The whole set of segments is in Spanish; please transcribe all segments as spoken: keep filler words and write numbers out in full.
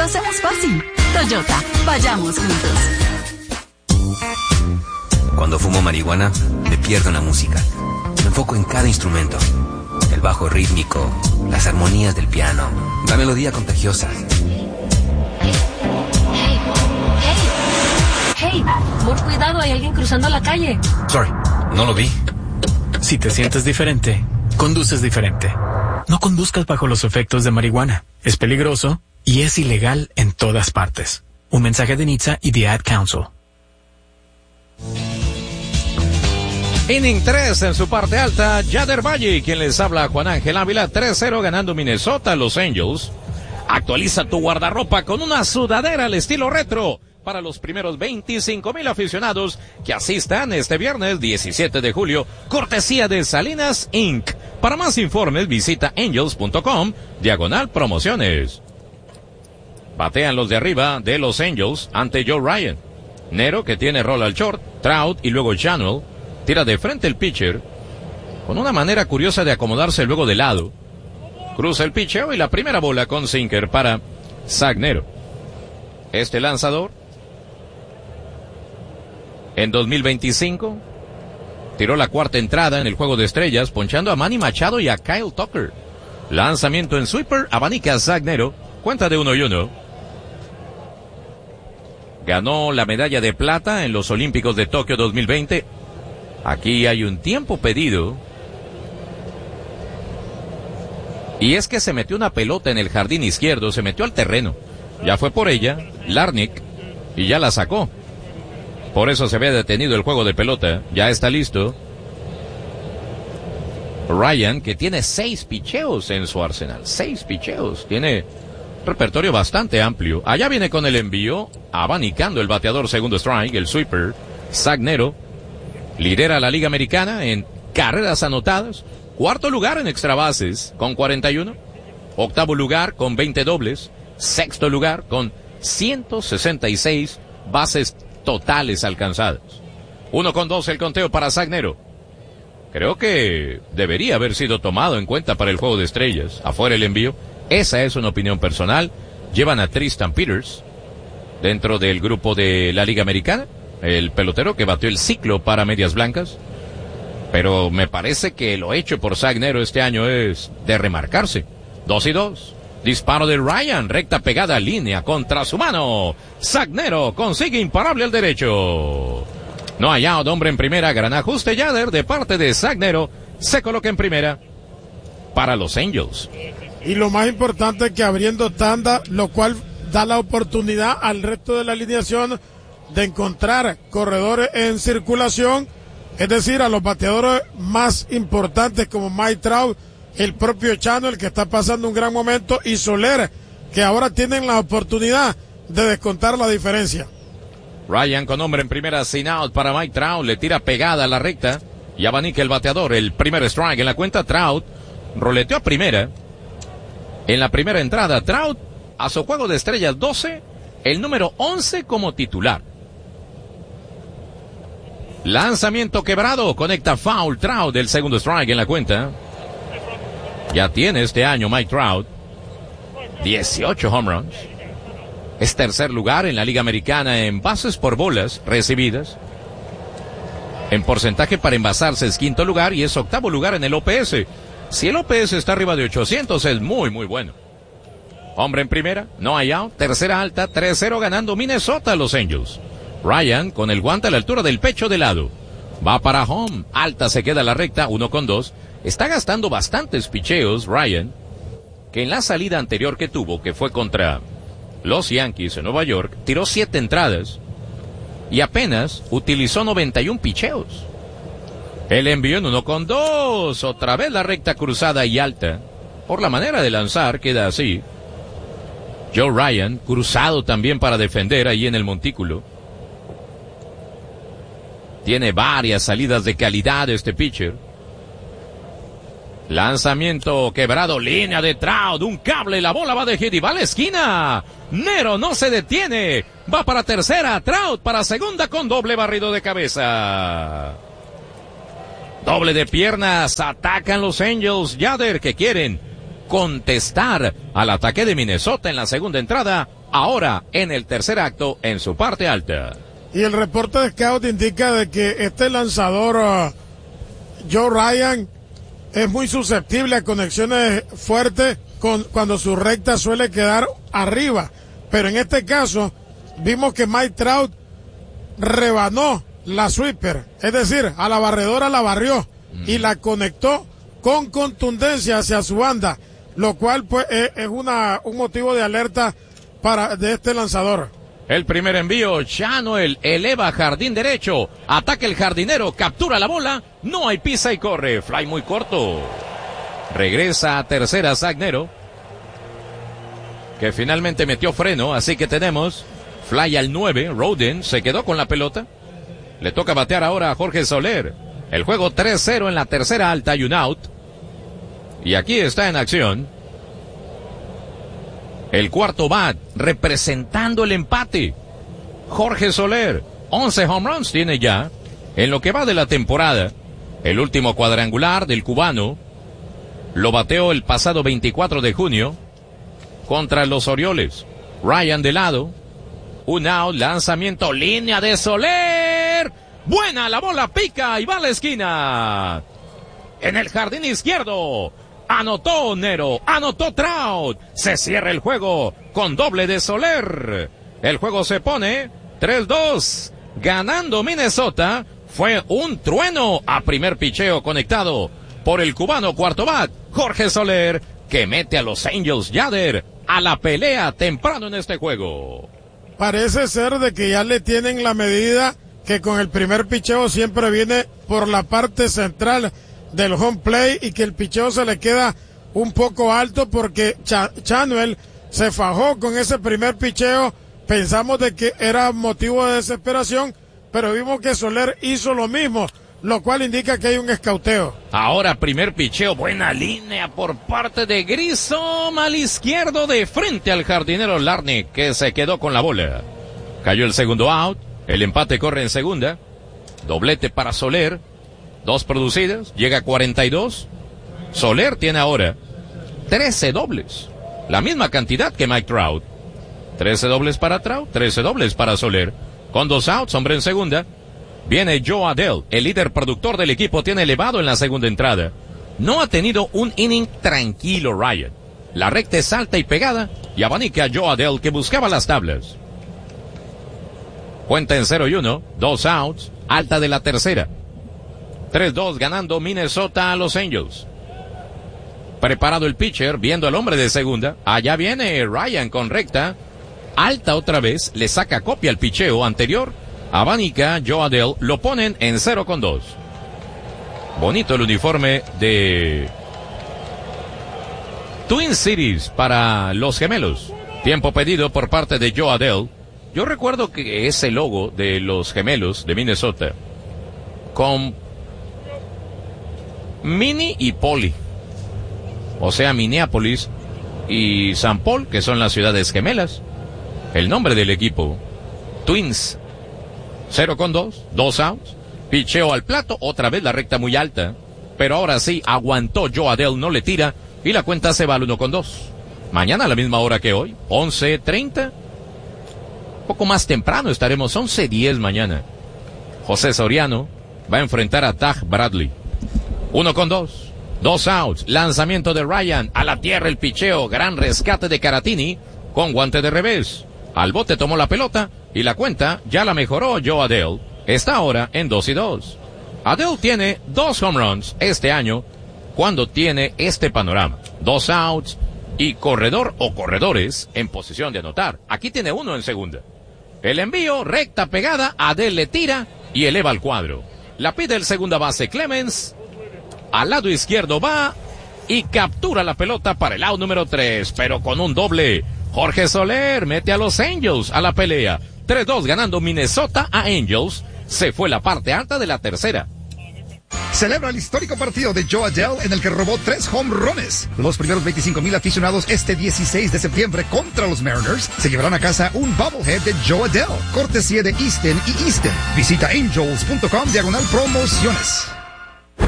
hacemos fácil. Toyota, vayamos juntos. Cuando fumo marihuana, me pierdo en la música. Me enfoco en cada instrumento. El bajo rítmico, las armonías del piano, la melodía contagiosa. Hey, hey, hey, por cuidado, hay alguien cruzando la calle. Sorry, no lo vi. Si te sientes diferente, conduces diferente. No conduzcas bajo los efectos de marihuana. Es peligroso y es ilegal en todas partes. Un mensaje de N H T S A y The Ad Council. Inning tres en su parte alta, Yader Valle, quien les habla, Juan Ángel Ávila, tres cero ganando Minnesota, Los Angels. Actualiza tu guardarropa con una sudadera al estilo retro para los primeros veinticinco mil aficionados que asistan este viernes diecisiete de julio, cortesía de Salinas incorporated. Para más informes visita angels punto com, diagonal promociones. Batean los de arriba de los Angels ante Joe Ryan. Nero, que tiene rol al short, Trout y luego Channel. Tira de frente el pitcher, con una manera curiosa de acomodarse luego de lado. Cruza el pitcheo y la primera bola con sinker para Zach Nero. Este lanzador, en dos mil veinticinco, tiró la cuarta entrada en el Juego de Estrellas, ponchando a Manny Machado y a Kyle Tucker. Lanzamiento en sweeper, abanica a Zach Nero, cuenta de uno y uno. Ganó la medalla de plata en los Olímpicos de Tokio dos mil veinte. Aquí hay un tiempo pedido. Y es que se metió una pelota en el jardín izquierdo, se metió al terreno. Ya fue por ella, Larnach, y ya la sacó. Por eso se había detenido el juego de pelota. Ya está listo. Ryan, que tiene seis picheos en su arsenal. Seis picheos. Tiene repertorio bastante amplio. Allá viene con el envío, abanicando el bateador segundo strike, el sweeper, Zach Nero. Lidera la Liga Americana en carreras anotadas. Cuarto lugar en extra bases con cuarenta y uno. Octavo lugar con veinte dobles. Sexto lugar con ciento sesenta y seis bases totales alcanzadas. Uno con dos el conteo para Zach Nero. Creo que debería haber sido tomado en cuenta para el Juego de Estrellas. Afuera el envío. Esa es una opinión personal. Llevan a Tristan Peters dentro del grupo de la Liga Americana. El pelotero que batió el ciclo para Medias Blancas. Pero me parece que lo hecho por Zach Nero este año es de remarcarse. Dos y dos. Disparo de Ryan, recta pegada a línea contra su mano. Zach Nero consigue imparable al derecho. No hay out, hombre en primera, gran ajuste Yader de parte de Zach Nero. Se coloca en primera para los Angels. Y lo más importante es que abriendo tanda, lo cual da la oportunidad al resto de la alineación de encontrar corredores en circulación, es decir, a los bateadores más importantes como Mike Trout, el propio Channel, que está pasando un gran momento, y Soler, que ahora tienen la oportunidad de descontar la diferencia. Ryan con hombre en primera, sin out para Mike Trout, le tira pegada a la recta y abanica el bateador. El primer strike en la cuenta. Trout roleteó a primera en la primera entrada. Trout a su Juego de Estrellas doce, el número once como titular. Lanzamiento quebrado, conecta foul. Trout del segundo strike en la cuenta. Ya tiene este año Mike Trout dieciocho home runs. Es tercer lugar en la Liga Americana en bases por bolas recibidas. En porcentaje para envasarse es quinto lugar y es octavo lugar en el O P S. Si el O P S está arriba de ochocientos es muy muy bueno. Hombre en primera, no hay out, tercera alta, tres cero ganando Minnesota Los Angels. Ryan con el guante a la altura del pecho de lado. Va para home, alta se queda la recta, uno con dos. Está gastando bastantes picheos Ryan, que en la salida anterior que tuvo, que fue contra los Yankees en Nueva York, tiró siete entradas y apenas utilizó noventa y uno picheos. El envío en uno con dos, otra vez la recta cruzada y alta. Por la manera de lanzar queda así. Joe Ryan, cruzado también para defender ahí en el montículo. Tiene varias salidas de calidad este pitcher. Lanzamiento quebrado, línea de Trout, un cable, la bola va de hit y va a la esquina. Nero no se detiene, va para tercera, Trout para segunda con doble barrido de cabeza. Doble de piernas, atacan los Angels, Yader, que quieren contestar al ataque de Minnesota en la segunda entrada, ahora en el tercer acto en su parte alta. Y el reporte de scout indica de que este lanzador uh, Joe Ryan es muy susceptible a conexiones fuertes con, cuando su recta suele quedar arriba, pero en este caso vimos que Mike Trout rebanó la sweeper, es decir, a la barredora la barrió mm. y la conectó con contundencia hacia su banda, lo cual pues es, es una un motivo de alerta para de este lanzador. El primer envío, Chanuel eleva jardín derecho, ataca el jardinero, captura la bola, no hay pisa y corre, fly muy corto. Regresa a tercera Zach Nero, que finalmente metió freno, así que tenemos fly al nueve, Rodin se quedó con la pelota. Le toca batear ahora a Jorge Soler. El juego tres cero en la tercera alta y un out. Y aquí está en acción el cuarto bat, representando el empate. Jorge Soler, once home runs tiene ya en lo que va de la temporada. El último cuadrangular del cubano lo bateó el pasado veinticuatro de junio contra los Orioles. Ryan de lado, un out, lanzamiento, línea de Soler. Buena, la bola pica y va a la esquina. En el jardín izquierdo. Anotó Nero, anotó Trout. Se cierra el juego con doble de Soler. El juego se pone tres dos. Ganando Minnesota. Fue un trueno a primer picheo conectado por el cubano cuarto bat, Jorge Soler, que mete a los Angels Yader a la pelea temprano en este juego. Parece ser de que ya le tienen la medida que con el primer picheo siempre viene por la parte central del home play y que el picheo se le queda un poco alto porque Ch- Chanuel se fajó con ese primer picheo. Pensamos de que era motivo de desesperación, pero vimos que Soler hizo lo mismo, lo cual indica que hay un escauteo. Ahora primer picheo, buena línea por parte de Grissom al izquierdo de frente al jardinero Larney, que se quedó con la bola. Cayó el segundo out, el empate corre en segunda, doblete para Soler. Dos producidas, llega a cuarenta y dos. Soler tiene ahora trece dobles. La misma cantidad que Mike Trout. trece dobles para Trout, trece dobles para Soler. Con dos outs, hombre en segunda. Viene Joe Adell, el líder productor del equipo, tiene elevado en la segunda entrada. No ha tenido un inning tranquilo Ryan. La recta es alta y pegada y abanica a Joe Adell, que buscaba las tablas. Cuenta en cero y uno, dos outs, alta de la tercera. tres dos ganando Minnesota a los Angels. Preparado el pitcher, viendo al hombre de segunda. Allá viene Ryan con recta. Alta otra vez, le saca copia al picheo anterior. Abanica, Joe Adell, lo ponen en cero con dos. Bonito el uniforme de Twin Cities para los gemelos. Tiempo pedido por parte de Joe Adell. Yo recuerdo que ese logo de los gemelos de Minnesota con Mini y Poli, o sea, Minneapolis y Saint Paul, que son las ciudades gemelas. El nombre del equipo, Twins. cero con dos, dos outs, picheo al plato, otra vez la recta muy alta, pero ahora sí, aguantó Joe Adell, no le tira, y la cuenta se va al uno con dos. Mañana a la misma hora que hoy, once treinta, poco más temprano estaremos, once diez mañana. José Soriano va a enfrentar a Taj Bradley. Uno con dos, dos outs, lanzamiento de Ryan, a la tierra el picheo, gran rescate de Caratini, con guante de revés. Al bote tomó la pelota, y la cuenta ya la mejoró Joe Adell. Está ahora en dos y dos. Adell tiene dos home runs este año, cuando tiene este panorama. Dos outs, y corredor o corredores en posición de anotar. Aquí tiene uno en segunda. El envío, recta pegada, Adell le tira, y eleva al cuadro. La pide el segunda base Clemens. Al lado izquierdo va y captura la pelota para el out número tres, pero con un doble. Jorge Soler mete a los Angels a la pelea. tres dos ganando Minnesota a Angels. Se fue la parte alta de la tercera. Celebra el histórico partido de Joe Adell en el que robó tres home runs. Los primeros veinticinco mil aficionados este dieciséis de septiembre contra los Mariners se llevarán a casa un bobblehead de Joe Adell, cortesía de Easton y Easton. Visita angels punto com diagonal promociones.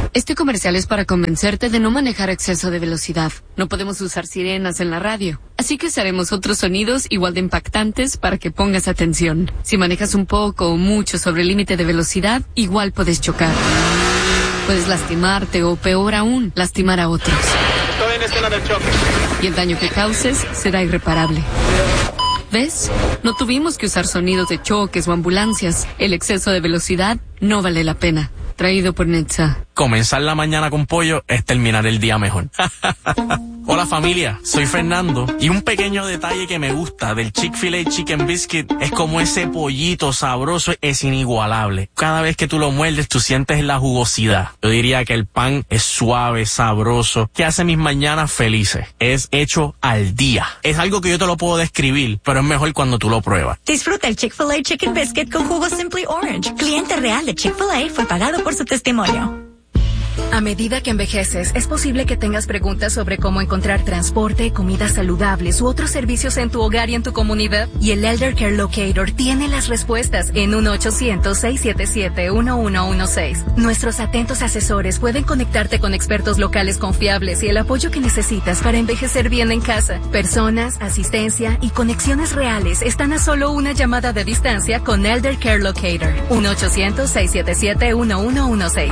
Este comercial es para convencerte de no manejar a exceso de velocidad. No podemos usar sirenas en la radio. Así que usaremos otros sonidos igual de impactantes para que pongas atención. Si manejas un poco o mucho sobre el límite de velocidad, igual puedes chocar. Puedes lastimarte o, peor aún, lastimar a otros. Estoy en escena del choque. Y el daño que causes será irreparable. ¿Ves? No tuvimos que usar sonidos de choques o ambulancias. El exceso de velocidad no vale la pena. Traído por Netza. Comenzar la mañana con pollo es terminar el día mejor. Hola familia, soy Fernando y un pequeño detalle que me gusta del Chick-fil-A Chicken Biscuit es como ese pollito sabroso es inigualable. Cada vez que tú lo muerdes tú sientes la jugosidad. Yo diría que el pan es suave, sabroso, que hace mis mañanas felices. Es hecho al día. Es algo que yo te lo puedo describir, pero es mejor cuando tú lo pruebas. Disfruta el Chick-fil-A Chicken Biscuit con jugo Simply Orange. Cliente real de Chick-fil-A fue pagado por su testimonio. A medida que envejeces, es posible que tengas preguntas sobre cómo encontrar transporte, comidas saludables u otros servicios en tu hogar y en tu comunidad. Y el Elder Care Locator tiene las respuestas en uno ochocientos, seiscientos setenta y siete, uno uno uno seis. Nuestros atentos asesores pueden conectarte con expertos locales confiables y el apoyo que necesitas para envejecer bien en casa. Personas, asistencia y conexiones reales están a solo una llamada de distancia con Elder Care Locator. uno ochocientos, seiscientos setenta y siete, uno uno uno seis.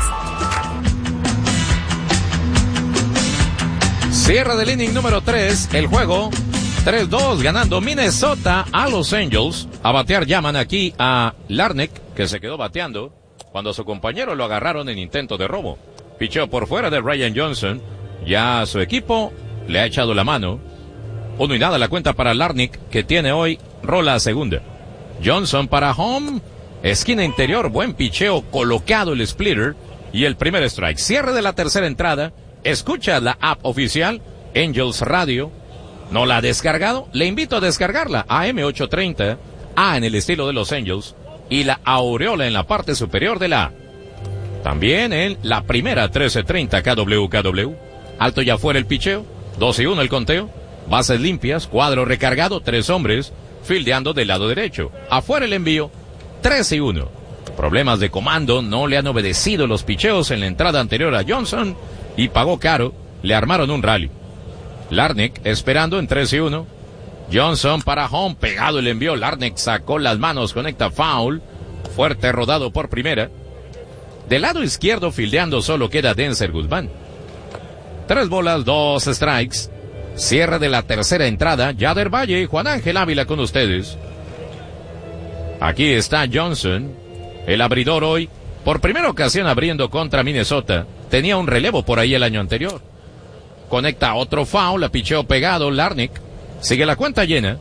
Cierre del inning número tres, el juego tres dos ganando Minnesota a Los Angels. A batear llaman aquí a Larnach, que se quedó bateando cuando a su compañero lo agarraron en intento de robo. Picheo por fuera de Ryan Johnson. Ya su equipo le ha echado la mano. Uno y nada la cuenta para Larnach, que tiene hoy rola a segunda. Johnson para home, esquina interior, buen picheo, colocado el splitter y el primer strike. Cierre de la tercera entrada. Escucha la app oficial Angels Radio. ¿No la ha descargado? Le invito a descargarla. A M ochocientos treinta, A en el estilo de Los Angels y la aureola en la parte superior de la A. También en la primera trece treinta K W K W. Alto ya fuera el picheo. dos y uno el conteo. Bases limpias, cuadro recargado, tres hombres fildeando del lado derecho. Afuera el envío, tres y uno. Problemas de comando, no le han obedecido los picheos en la entrada anterior a Johnson y pagó caro, le armaron un rally. Larnach esperando en tres y uno. Johnson para home, pegado el envío. Larnach sacó las manos, conecta foul. Fuerte rodado por primera. Del lado izquierdo fildeando solo queda Denzer Guzmán. Tres bolas, dos strikes. Cierre de la tercera entrada. Yader Valle y Juan Ángel Ávila con ustedes. Aquí está Johnson, el abridor hoy. Por primera ocasión abriendo contra Minnesota. Tenía un relevo por ahí el año anterior. Conecta otro foul, la picheo pegado, Larnach. Sigue la cuenta llena.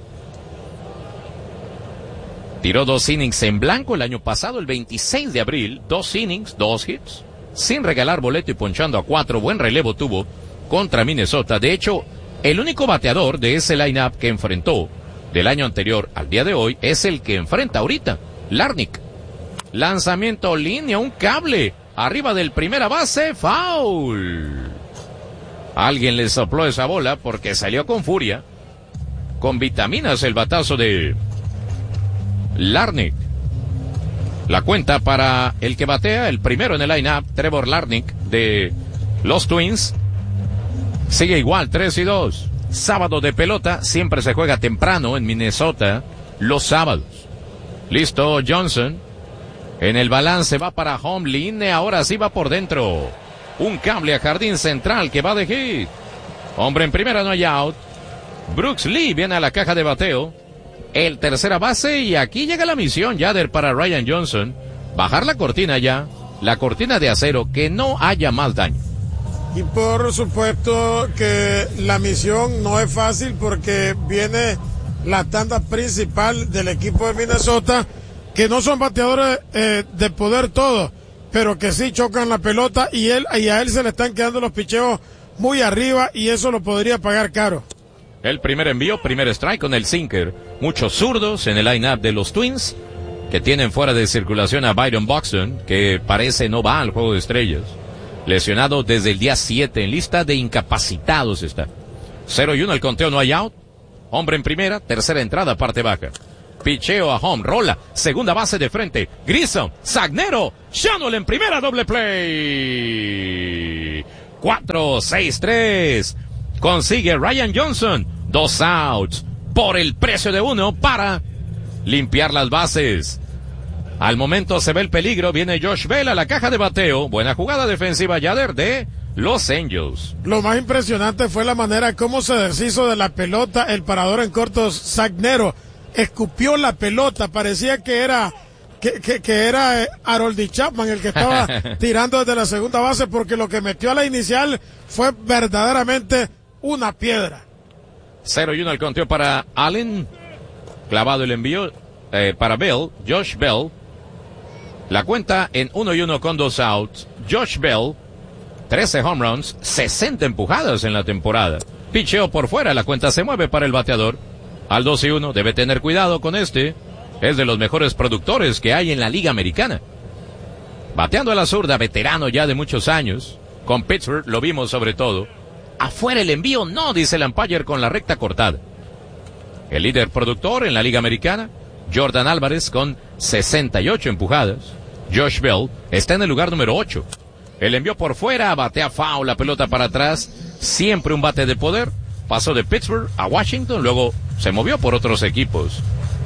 Tiró dos innings en blanco el año pasado, el veintiséis de abril. Dos innings, dos hits. Sin regalar boleto y ponchando a cuatro. Buen relevo tuvo contra Minnesota. De hecho, el único bateador de ese line-up que enfrentó del año anterior al día de hoy es el que enfrenta ahorita, Larnach. Lanzamiento línea, un cable. Arriba del primera base, foul. Alguien le sopló esa bola porque salió con furia. Con vitaminas el batazo de Larnach. La cuenta para el que batea, el primero en el line-up, Trevor Larnach de los Twins. Sigue igual, tres y dos. Sábado de pelota, siempre se juega temprano en Minnesota, los sábados. Listo, Johnson. En el balance va para home, línea, ahora sí va por dentro. Un cable a jardín central que va de hit. Hombre en primera, no hay out. Brooks Lee viene a la caja de bateo. El tercera base y aquí llega la misión, Yader, para Ryan Johnson. Bajar la cortina ya, la cortina de acero, que no haya más daño. Y por supuesto que la misión no es fácil porque viene la tanda principal del equipo de Minnesota, que no son bateadores eh, de poder todos, pero que sí chocan la pelota y él y a él se le están quedando los picheos muy arriba y eso lo podría pagar caro. El primer envío, primer strike con el sinker. Muchos zurdos en el line-up de los Twins, que tienen fuera de circulación a Byron Buxton, que parece no va al juego de estrellas. Lesionado desde el día siete, en lista de incapacitados está. cero y uno el conteo, no hay out. Hombre en primera, tercera entrada, parte baja. Picheo a home, rola, segunda base de frente. Grissom, Zagnero, Shannon en primera, doble play. cuatro, seis, tres. Consigue Ryan Johnson, dos outs, por el precio de uno para limpiar las bases. Al momento se ve el peligro, viene Josh Bell a la caja de bateo. Buena jugada defensiva, Yader, de Los Angels. Lo más impresionante fue la manera como se deshizo de la pelota el parador en cortos Zagnero. Escupió la pelota, parecía que era que, que, que era Harold Chapman el que estaba tirando desde la segunda base, porque lo que metió a la inicial fue verdaderamente una piedra. Cero y uno al conteo para Allen. Clavado el envío eh, para Bell, Josh Bell. La cuenta en uno y uno con dos outs. Josh Bell, trece home runs, sesenta empujadas en la temporada. Picheo por fuera, la cuenta se mueve para el bateador. Al dos y uno, debe tener cuidado con este. Es de los mejores productores que hay en la Liga Americana. Bateando a la zurda, veterano ya de muchos años. Con Pittsburgh lo vimos sobre todo. Afuera el envío, no, dice el umpire con la recta cortada. El líder productor en la Liga Americana, Jordan Álvarez, con sesenta y ocho empujadas. Josh Bell está en el lugar número ocho. El envío por fuera, batea foul, la pelota para atrás. Siempre un bate de poder. Pasó de Pittsburgh a Washington, luego se movió por otros equipos.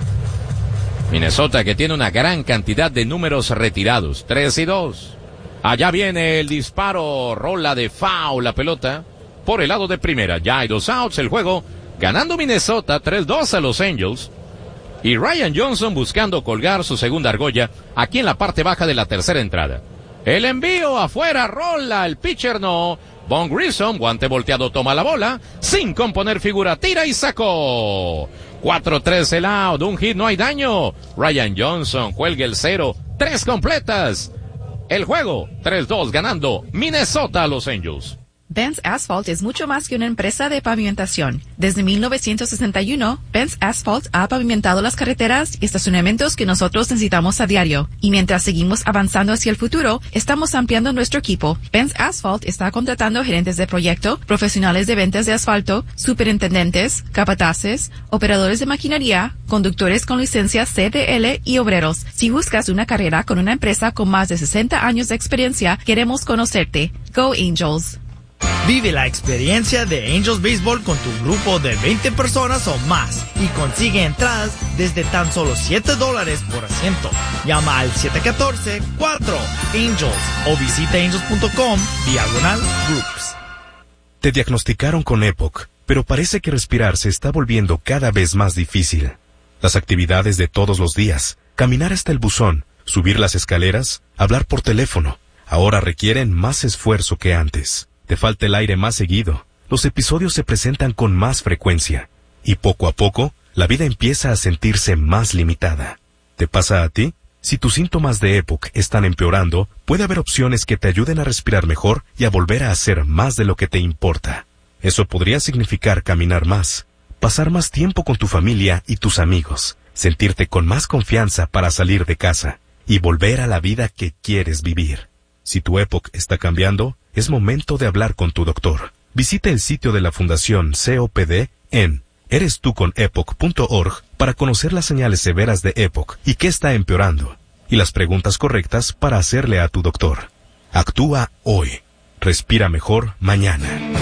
Minnesota, que tiene una gran cantidad de números retirados, tres y dos. Allá viene el disparo, rola de foul, la pelota por el lado de primera. Ya hay dos outs, el juego ganando Minnesota tres dos a Los Angels. Y Ryan Johnson buscando colgar su segunda argolla aquí en la parte baja de la tercera entrada. El envío afuera, rola, el pitcher no. Von Grissom, guante volteado, toma la bola, sin componer figura, tira y sacó. cuatro tres el out, un hit, no hay daño. Ryan Johnson cuelga el cero, tres completas. El juego, tres dos ganando Minnesota a Los Angels. Benz Asphalt es mucho más que una empresa de pavimentación. Desde mil novecientos sesenta y uno, Benz Asphalt ha pavimentado las carreteras y estacionamientos que nosotros necesitamos a diario. Y mientras seguimos avanzando hacia el futuro, estamos ampliando nuestro equipo. Benz Asphalt está contratando gerentes de proyecto, profesionales de ventas de asfalto, superintendentes, capataces, operadores de maquinaria, conductores con licencia C D L y obreros. Si buscas una carrera con una empresa con más de sesenta años de experiencia, queremos conocerte. Go Angels. Vive la experiencia de Angels Baseball con tu grupo de veinte personas o más y consigue entradas desde tan solo siete dólares por asiento. Llama al siete uno cuatro, cuatro Angels o visita angels punto com diagonal groups. Te diagnosticaron con EPOC, pero parece que respirar se está volviendo cada vez más difícil. Las actividades de todos los días, caminar hasta el buzón, subir las escaleras, hablar por teléfono, ahora requieren más esfuerzo que antes. Te falta el aire más seguido, los episodios se presentan con más frecuencia, y poco a poco, la vida empieza a sentirse más limitada. ¿Te pasa a ti? Si tus síntomas de EPOC están empeorando, puede haber opciones que te ayuden a respirar mejor y a volver a hacer más de lo que te importa. Eso podría significar caminar más, pasar más tiempo con tu familia y tus amigos, sentirte con más confianza para salir de casa, y volver a la vida que quieres vivir. Si tu EPOC está cambiando, es momento de hablar con tu doctor. Visita el sitio de la Fundación C O P D en eres tú con epoc punto org para conocer las señales severas de EPOC y qué está empeorando, y las preguntas correctas para hacerle a tu doctor. Actúa hoy. Respira mejor mañana.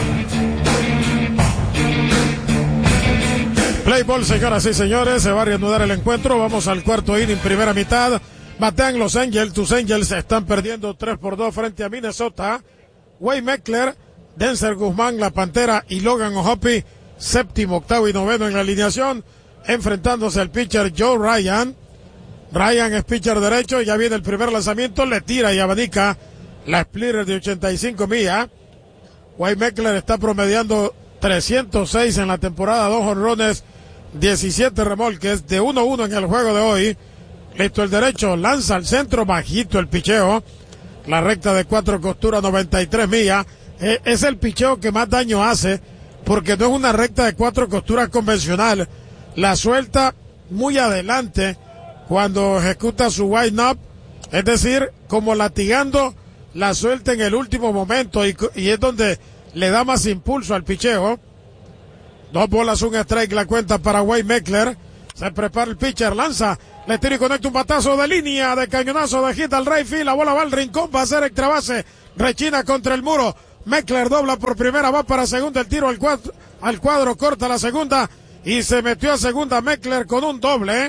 Play ball, señoras y señores, se va a reanudar el encuentro. Vamos al cuarto inning, primera mitad. Batean Los Angels, tus Angels están perdiendo tres por dos frente a Minnesota. Wade Meckler, Denzer Guzmán, La Pantera y Logan O'Hoppe, séptimo, octavo y noveno en la alineación, enfrentándose al pitcher Joe Ryan. Ryan es pitcher derecho, ya viene el primer lanzamiento, le tira y abanica la splitter de ochenta y cinco millas. Wade Meckler está promediando trescientos seis en la temporada, dos jonrones, diecisiete remolques, de uno uno en el juego de hoy. Listo el derecho, lanza al centro, bajito el picheo. La recta de cuatro costuras, noventa y tres millas. Eh, es el picheo que más daño hace, porque no es una recta de cuatro costuras convencional. La suelta muy adelante cuando ejecuta su wind-up, es decir, como latigando, la suelta en el último momento y, y es donde le da más impulso al picheo. Dos bolas, un strike, la cuenta para Wade Meckler. Se prepara el pitcher, lanza, le tira y conecta un batazo de línea, de cañonazo de hit al right field. La bola va al rincón, va a ser extra base. Rechina contra el muro. Meckler dobla por primera, va para segunda, el tiro al cuadro, al cuadro, corta la segunda y se metió a segunda Meckler con un doble.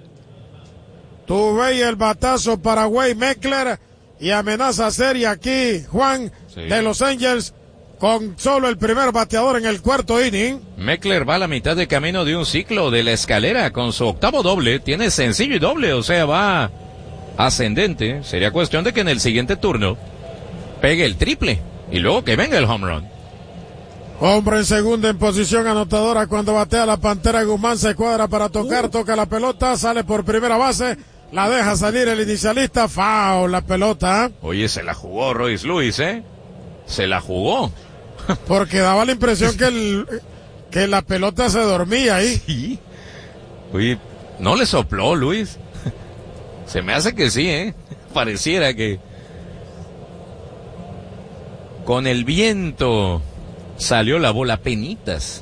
Tuve el batazo para Wade Meckler y amenaza seria aquí Juan sí. de Los Angels con solo el primer bateador en el cuarto inning. Meckler va a la mitad de camino de un ciclo de la escalera con su octavo doble. Tiene sencillo y doble, o sea, va ascendente. Sería cuestión de que en el siguiente turno pegue el triple y luego que venga el home run. Hombre en segunda en posición anotadora cuando batea la Pantera. Guzmán se cuadra para tocar, uh. toca la pelota, sale por primera base, la deja salir el inicialista, foul la pelota. Oye, se la jugó Royce Lewis, ¿eh? Se la jugó. Porque daba la impresión que el, que la pelota se dormía ahí. Sí. Oye, ¿no le sopló Luis? Se me hace que sí, ¿eh? Pareciera que con el viento salió la bola penitas.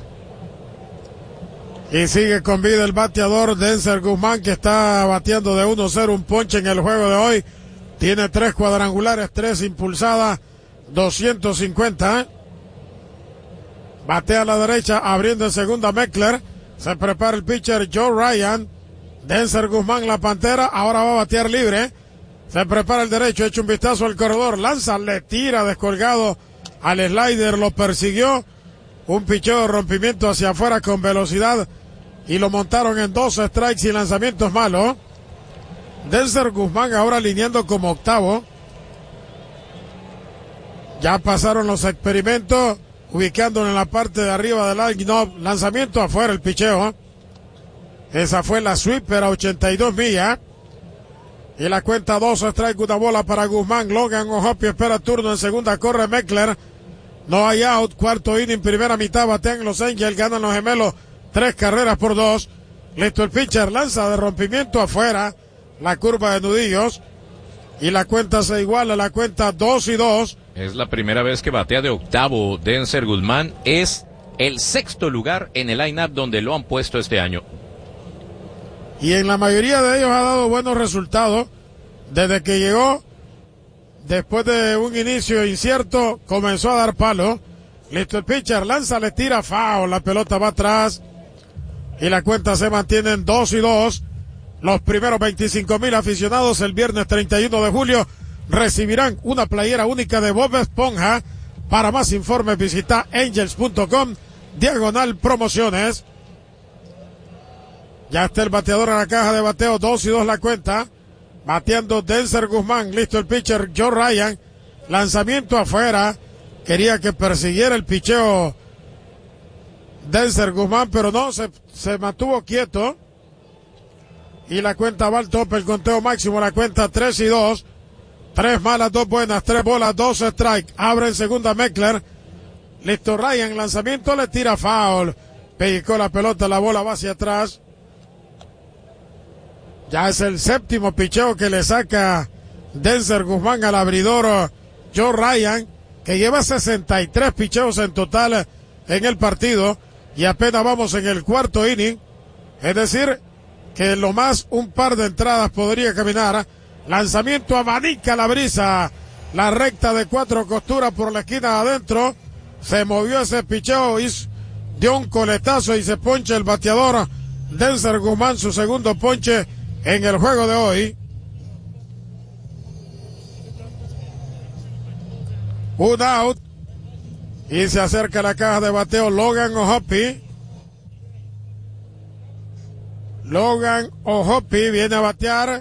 Y sigue con vida el bateador Denzer Guzmán, que está bateando de uno cero, un ponche en el juego de hoy. Tiene tres cuadrangulares, tres impulsadas, doscientos cincuenta. ¿eh? Batea a la derecha, abriendo en segunda Meckler. Se prepara el pitcher Joe Ryan. Denzer Guzmán, la Pantera, ahora va a batear libre. Se prepara el derecho, echa un vistazo al corredor, lanza, le tira descolgado al slider, lo persiguió. Un picheo de rompimiento hacia afuera con velocidad y lo montaron en dos strikes y lanzamientos malos. Denzer Guzmán ahora alineando como octavo. Ya pasaron los experimentos, ubicándolo en la parte de arriba del line-up. Lanzamiento afuera el picheo. Esa fue la sweeper a ochenta y dos millas. Y la cuenta dos strike, una bola para Guzmán. Logan O'Hoppe espera turno en segunda, corre Meckler. No hay out, cuarto inning, primera mitad, batean los Angels, ganan los gemelos, tres carreras por dos. Listo el pitcher, lanza de rompimiento afuera, la curva de nudillos. Y la cuenta se iguala, la cuenta dos y dos. Es la primera vez que batea de octavo Denzer Guzmán. Es el sexto lugar en el line-up donde lo han puesto este año. Y en la mayoría de ellos ha dado buenos resultados. Desde que llegó, después de un inicio incierto, comenzó a dar palo. Listo el pitcher, lanza, le tira, foul, la pelota va atrás. Y la cuenta se mantiene en dos y dos. Los primeros veinticinco mil aficionados el viernes treinta y uno de julio recibirán una playera única de Bob Esponja. Para más informes visita angels punto com, diagonal promociones. Ya está el bateador en la caja de bateo, dos y dos la cuenta. Bateando Denzer Guzmán, listo el pitcher Joe Ryan. Lanzamiento afuera. Quería que persiguiera el picheo Denzer Guzmán, pero no, se, se mantuvo quieto. Y la cuenta va al tope, el conteo máximo, la cuenta tres y dos. Tres malas, dos buenas, tres bolas, dos strike. Abre en segunda Meckler. Listo Ryan, lanzamiento, le tira foul. Pellizcó la pelota, la bola va hacia atrás. Ya es el séptimo picheo que le saca Denzer Guzmán al abridor Joe Ryan, que lleva sesenta y tres picheos en total en el partido. Y apenas vamos en el cuarto inning. Es decir, que lo más un par de entradas podría caminar. Lanzamiento, abanica la brisa. La recta de cuatro costuras por la esquina de adentro. Se movió ese picheo y dio un coletazo y se poncha el bateador Denzer Guzmán, su segundo ponche en el juego de hoy. Un out. Y se acerca a la caja de bateo Logan O'Hoppe. Logan O'Hoppe viene a batear.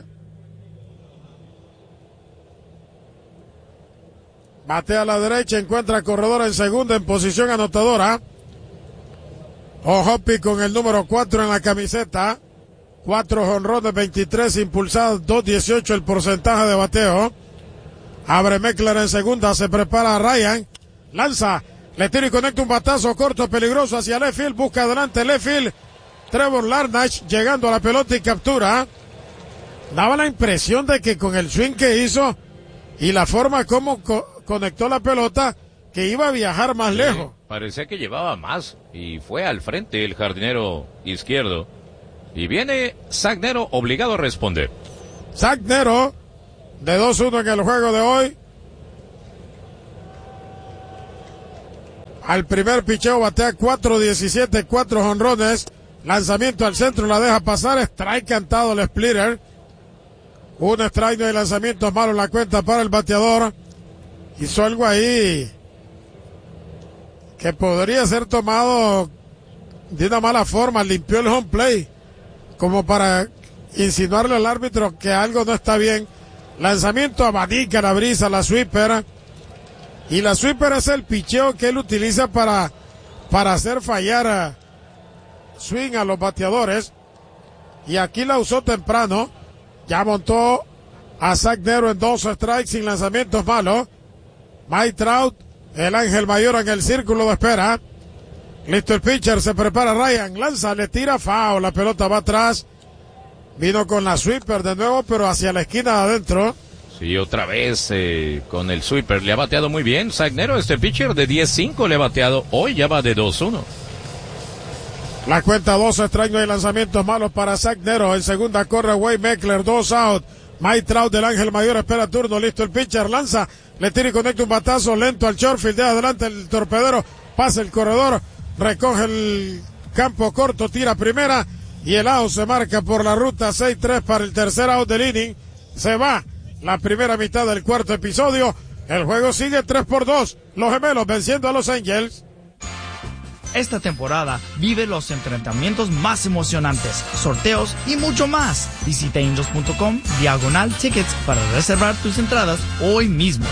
Batea a la derecha, encuentra corredor en segunda en posición anotadora. O'Hoppe con el número cuatro en la camiseta. Cuatro jonrones, veintitrés impulsados, dos dieciocho el porcentaje de bateo. Abre Meckler en segunda, se prepara Ryan. Lanza, le tira y conecta un batazo corto, peligroso hacia left field, busca adelante left field. Trevor Larnach llegando a la pelota y captura. Daba la impresión de que con el swing que hizo y la forma como co- conectó la pelota, que iba a viajar más sí, lejos. Parecía que llevaba más y fue al frente el jardinero izquierdo. Y viene Zach Nero obligado a responder. Zach Nero, de dos uno en el juego de hoy. Al primer picheo batea cuatro diecisiete, cuatro jonrones. Lanzamiento al centro, la deja pasar. Strike cantado el splitter. Un strike de lanzamiento malo en la cuenta para el bateador. Hizo algo ahí que podría ser tomado de una mala forma. Limpió el home play como para insinuarle al árbitro que algo no está bien. Lanzamiento abanica la brisa, la sweeper. Y la sweeper es el picheo que él utiliza para, para hacer fallar a swing a los bateadores. Y aquí la usó temprano. Ya montó a Zach Nero en dos strikes sin lanzamientos malos. Mike Trout, el ángel mayor en el círculo de espera. Listo el pitcher, se prepara Ryan, lanza, le tira, foul, la pelota va atrás. Vino con la sweeper de nuevo, pero hacia la esquina de adentro. Sí, otra vez eh, con el sweeper. Le ha bateado muy bien Zach Nero, este pitcher de diez cinco le ha bateado. Hoy ya va de dos uno. La cuenta dos, extraño y lanzamientos malos para Zach Nero. En segunda corre Wade Meckler, dos out. Mike Trout del ángel mayor espera turno. Listo el pitcher, lanza, le tira y conecta un batazo lento al shortfield. De adelante el torpedero, pasa el corredor, recoge el campo corto, tira primera. Y el out se marca por la ruta seis tres para el tercer out del inning. Se va la primera mitad del cuarto episodio. El juego sigue tres por dos. Los gemelos venciendo a los Angels. Esta temporada vive los enfrentamientos más emocionantes, sorteos y mucho más. Visita angels punto com diagonal tickets para reservar tus entradas hoy mismo.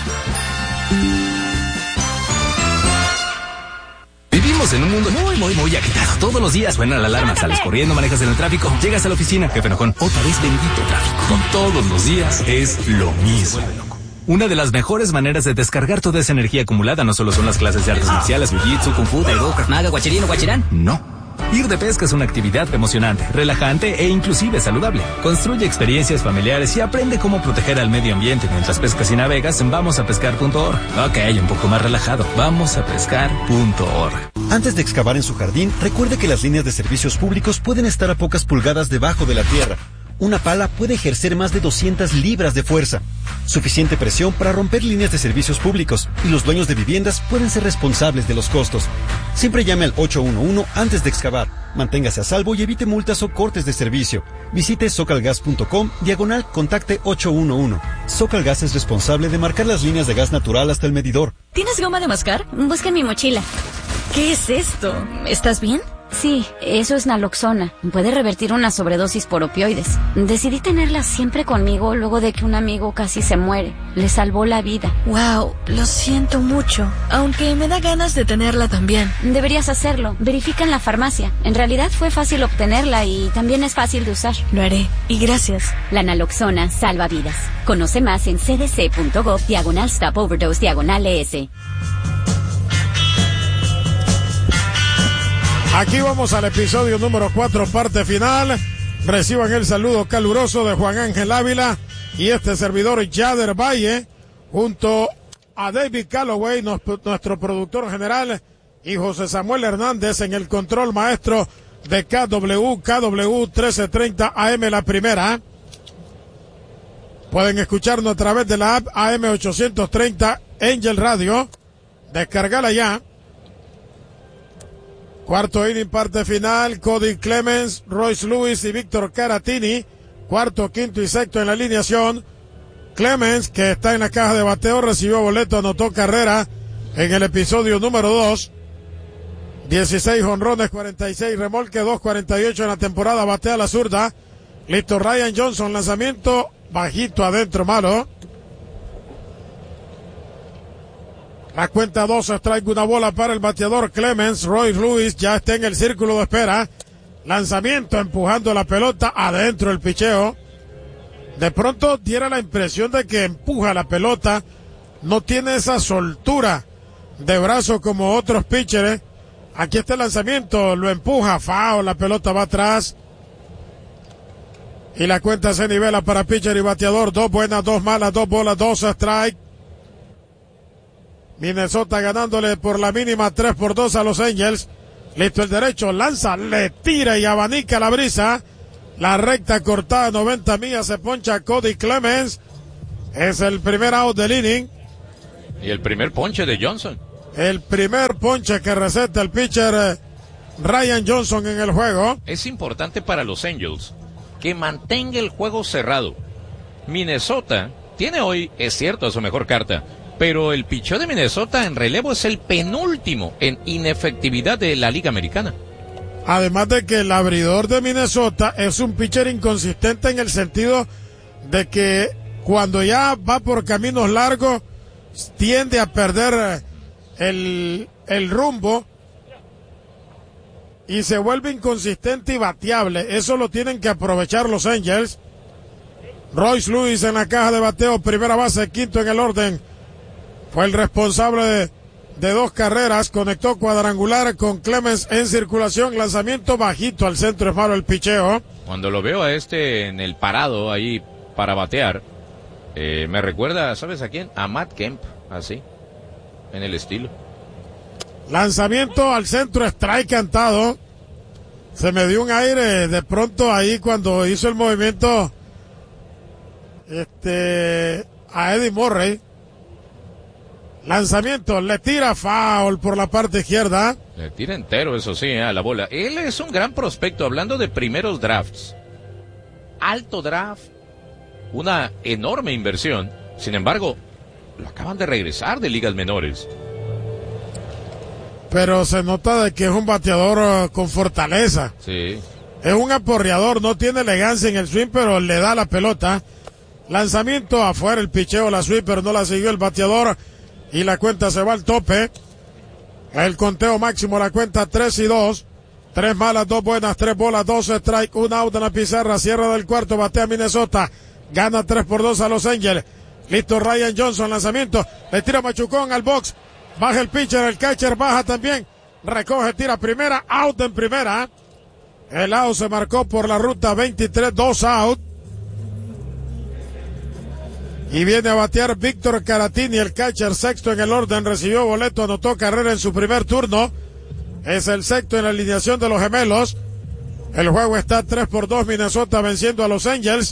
Vivimos en un mundo muy, muy, muy agitado. Todos los días suena la alarma, sales corriendo, manejas en el tráfico, llegas a la oficina, jefe enojón, otra vez bendito tráfico. Todos los días es lo mismo. Una de las mejores maneras de descargar toda esa energía acumulada no solo son las clases de artes marciales, jiu-jitsu, kung fu, taekwondo, krav maga, guachirín o guachirán. No. Ir de pesca es una actividad emocionante, relajante e inclusive saludable. Construye experiencias familiares y aprende cómo proteger al medio ambiente mientras pescas y navegas en vamos a pescar punto org. Ok, un poco más relajado. vamos a pescar punto org. Antes de excavar en su jardín, recuerde que las líneas de servicios públicos pueden estar a pocas pulgadas debajo de la tierra. Una pala puede ejercer más de doscientas libras de fuerza. Suficiente presión para romper líneas de servicios públicos, y los dueños de viviendas pueden ser responsables de los costos. Siempre llame al ocho uno uno antes de excavar. Manténgase a salvo y evite multas o cortes de servicio. Visite socalgas punto com diagonal contacte ocho uno uno. Socalgas es responsable de marcar las líneas de gas natural hasta el medidor. ¿Tienes goma de mascar? Busca en mi mochila. ¿Qué es esto? ¿Estás bien? Sí, eso es naloxona. Puede revertir una sobredosis por opioides. Decidí tenerla siempre conmigo luego de que un amigo casi se muere. Le salvó la vida. Wow, lo siento mucho. Aunque me da ganas de tenerla también. Deberías hacerlo. Verifica en la farmacia. En realidad fue fácil obtenerla y también es fácil de usar. Lo haré. Y gracias. La naloxona salva vidas. Conoce más en cdc.gov diagonal stop overdose diagonal es. Aquí vamos al episodio número cuatro, parte final. Reciban el saludo caluroso de Juan Ángel Ávila y este servidor Yader Valle, junto a David Calloway, nuestro productor general, y José Samuel Hernández en el control maestro de K W, K W trece treinta A M La Primera. Pueden escucharnos a través de la app A M ochocientos treinta Angel Radio. Descárgala ya. Cuarto inning, parte final, Cody Clemens, Royce Lewis y Víctor Caratini. Cuarto, quinto y sexto en la alineación. Clemens, que está en la caja de bateo, recibió boleto, anotó carrera en el episodio número dos. dieciséis jonrones, cuarenta y seis remolques, dos cuarenta y ocho en la temporada, batea la zurda. Listo, Ryan Johnson, lanzamiento bajito adentro, malo. La cuenta dos, strike, una bola para el bateador Clemens. Royce Lewis ya está en el círculo de espera. Lanzamiento, empujando la pelota adentro el picheo. De pronto diera la impresión de que empuja la pelota. No tiene esa soltura de brazo como otros pitchers. Aquí está el lanzamiento, lo empuja, foul, la pelota va atrás. Y la cuenta se nivela para pitcher y bateador. Dos buenas, dos malas, dos bolas, dos strike. Minnesota ganándole por la mínima tres por dos a los Angels. Listo el derecho, lanza, le tira y abanica la brisa. La recta cortada, noventa millas, se poncha Cody Clemens. Es el primer out del inning. Y el primer ponche de Johnson. El primer ponche que receta el pitcher eh, Ryan Johnson en el juego. Es importante para los Angels que mantenga el juego cerrado. Minnesota tiene hoy, es cierto, a su mejor carta, pero el picheo de Minnesota en relevo es el penúltimo en inefectividad de la Liga Americana. Además de que el abridor de Minnesota es un pitcher inconsistente en el sentido de que cuando ya va por caminos largos tiende a perder el, el rumbo y se vuelve inconsistente y bateable. Eso lo tienen que aprovechar los Angels. Royce Lewis en la caja de bateo, primera base, quinto en el orden. Fue el responsable de, de dos carreras, conectó cuadrangular con Clemens en circulación, lanzamiento bajito al centro, es malo el picheo. Cuando lo veo a este en el parado ahí para batear, eh, me recuerda, ¿sabes a quién? A Matt Kemp, así, en el estilo. Lanzamiento al centro, strike cantado. Se me dio un aire de pronto ahí cuando hizo el movimiento este a Eddie Murray. Lanzamiento, le tira foul por la parte izquierda. Le tira entero, eso sí, a la bola. Él es un gran prospecto, hablando de primeros drafts. Alto draft, una enorme inversión. Sin embargo, lo acaban de regresar de ligas menores. Pero se nota de que es un bateador uh, con fortaleza. Sí. Es un aporreador, no tiene elegancia en el swing, pero le da la pelota. Lanzamiento afuera, el picheo, la sweeper no la siguió el bateador. Y la cuenta se va al tope. El conteo máximo, la cuenta tres y dos. Tres malas, dos buenas, tres bolas, dos strike, un out en la pizarra. Cierra del cuarto, batea Minnesota. Gana tres por dos a Los Angels. Listo Ryan Johnson, lanzamiento. Le tira Machucón al box. Baja el pitcher, el catcher baja también. Recoge, tira primera, out en primera. El out se marcó por la ruta veintitrés, dos out. Y viene a batear Víctor Caratini, el catcher, sexto en el orden, recibió boleto, anotó carrera en su primer turno. Es el sexto en la alineación de los gemelos. El juego está tres por dos, Minnesota venciendo a Los Angels.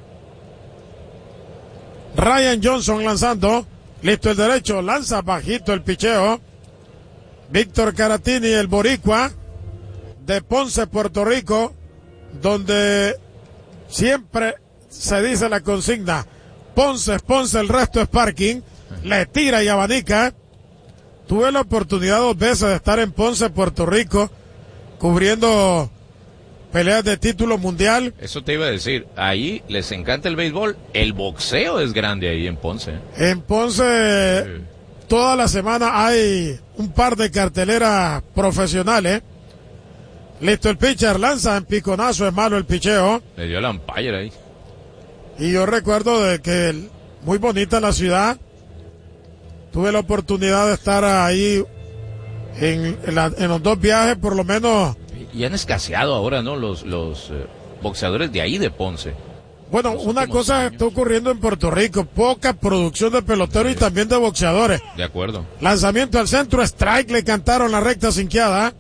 Ryan Johnson lanzando. Listo el derecho, lanza bajito el picheo. Víctor Caratini, el boricua de Ponce, Puerto Rico, donde siempre se dice la consigna: Ponce es Ponce, el resto es parking. Le tira y abanica. Tuve la oportunidad dos veces de estar en Ponce, Puerto Rico, cubriendo peleas de título mundial. Eso te iba a decir, ahí les encanta el béisbol, el boxeo es grande ahí en Ponce. En Ponce, sí. Toda la semana hay un par de carteleras profesionales. Listo el pitcher, lanza en piconazo, es malo el picheo. Le dio la umpire ahí. Y yo recuerdo de que muy bonita la ciudad. Tuve la oportunidad de estar ahí en, en, la, en los dos viajes, por lo menos. Y han escaseado ahora, ¿no? Los, los eh, boxeadores de ahí de Ponce. Bueno, una cosa años. Está ocurriendo en Puerto Rico. Poca producción de peloteros, sí, y también de boxeadores. De acuerdo. Lanzamiento al centro, strike, le cantaron la recta sinqueada.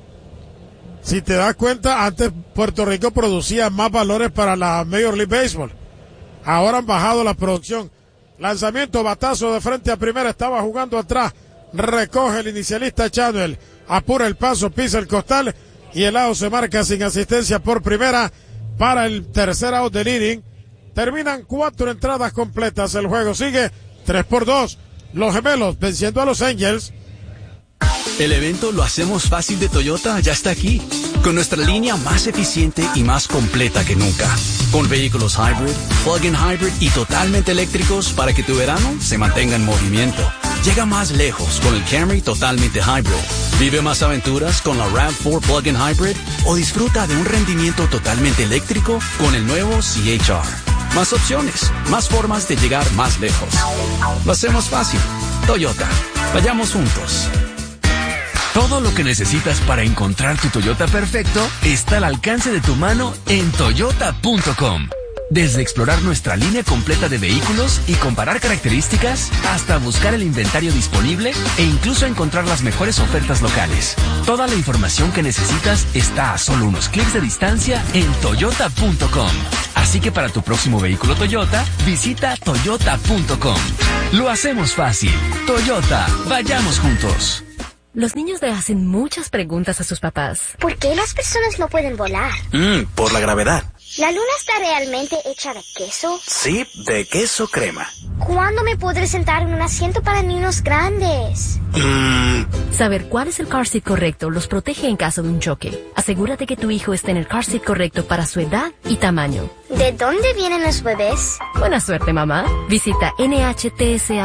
Si te das cuenta, antes Puerto Rico producía más valores para la Major League Baseball. Ahora han bajado la producción. Lanzamiento, batazo de frente a primera, estaba jugando atrás. Recoge el inicialista Chanuel. Apura el paso, pisa el costal. Y el out se marca sin asistencia por primera para el tercer out del inning. Terminan cuatro entradas completas. El juego sigue tres por dos. Los gemelos venciendo a los Angels. El evento Lo Hacemos Fácil de Toyota ya está aquí, con nuestra línea más eficiente y más completa que nunca. Con vehículos hybrid, plug-in hybrid y totalmente eléctricos para que tu verano se mantenga en movimiento. Llega más lejos con el Camry totalmente hybrid. Vive más aventuras con la RAV cuatro plug-in hybrid o disfruta de un rendimiento totalmente eléctrico con el nuevo C H R. Más opciones, más formas de llegar más lejos. Lo hacemos fácil. Toyota. Vayamos juntos. Todo lo que necesitas para encontrar tu Toyota perfecto está al alcance de tu mano en toyota punto com. Desde explorar nuestra línea completa de vehículos y comparar características, hasta buscar el inventario disponible e incluso encontrar las mejores ofertas locales. Toda la información que necesitas está a solo unos clics de distancia en toyota punto com. Así que para tu próximo vehículo Toyota, visita toyota punto com. Lo hacemos fácil. Toyota, vayamos juntos. Los niños le hacen muchas preguntas a sus papás. ¿Por qué las personas no pueden volar? Mm, por la gravedad. ¿La luna está realmente hecha de queso? Sí, de queso crema. ¿Cuándo me podré sentar en un asiento para niños grandes? Mm. Saber cuál es el car seat correcto los protege en caso de un choque. Asegúrate que tu hijo esté en el car seat correcto para su edad y tamaño. ¿De dónde vienen los bebés? Buena suerte, mamá. Visita N H T S A